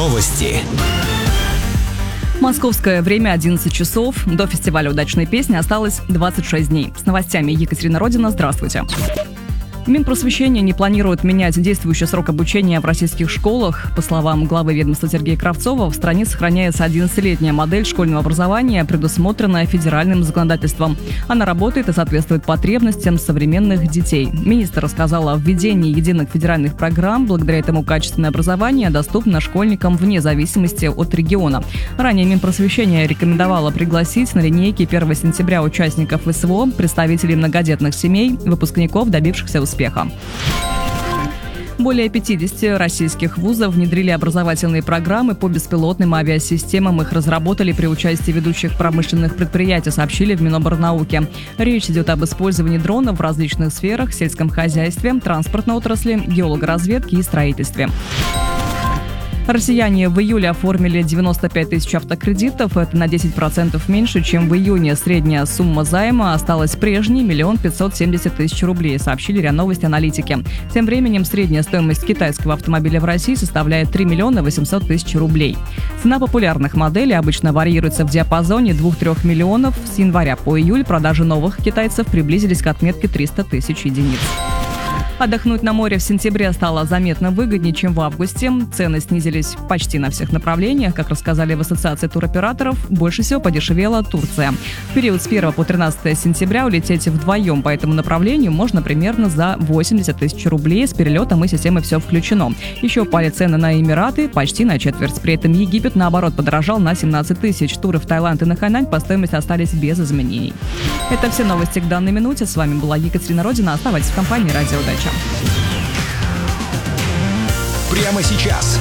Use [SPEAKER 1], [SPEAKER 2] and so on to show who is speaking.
[SPEAKER 1] Новости.
[SPEAKER 2] Московское время 11 часов. До фестиваля удачной песни осталось 26 дней. С новостями Екатерина Родина. Здравствуйте. Минпросвещение не планирует менять действующий срок обучения в российских школах. По словам главы ведомства Сергея Кравцова, в стране сохраняется 11-летняя модель школьного образования, предусмотренная федеральным законодательством. Она работает и соответствует потребностям современных детей. Министр рассказала о введении единых федеральных программ. Благодаря этому качественное образование доступно школьникам вне зависимости от региона. Ранее Минпросвещение рекомендовало пригласить на линейки 1 сентября участников СВО, представителей многодетных семей, выпускников, добившихся успеха. Более 50 российских вузов внедрили образовательные программы по беспилотным авиасистемам. Их разработали при участии ведущих промышленных предприятий, сообщили в Миноборнауке. Речь идет об использовании дронов в различных сферах: сельском хозяйстве, транспортной отрасли, геологоразведке и строительстве. Россияне в июле оформили 95 тысяч автокредитов. Это на 10% меньше, чем в июне. Средняя сумма займа осталась прежней – 1 570 000 рублей, сообщили РИА Новости аналитики. Тем временем средняя стоимость китайского автомобиля в России составляет 3 800 000 рублей. Цена популярных моделей обычно варьируется в диапазоне 2-3 миллионов. С января по июль продажи новых китайцев приблизились к отметке 300 000 единиц. Отдохнуть на море в сентябре стало заметно выгоднее, чем в августе. Цены снизились почти на всех направлениях. Как рассказали в Ассоциации туроператоров, больше всего подешевела Турция. В период с 1 по 13 сентября улететь вдвоем по этому направлению можно примерно за 80 000 рублей. С перелетом и системой все включено. Еще упали цены на Эмираты почти на четверть. При этом Египет, наоборот, подорожал на 17 000. Туры в Таиланд и на Хайнань по стоимости остались без изменений. Это все новости к данной минуте. С вами была Екатерина Родина. Оставайтесь в компании «Радио Удача».
[SPEAKER 1] Прямо сейчас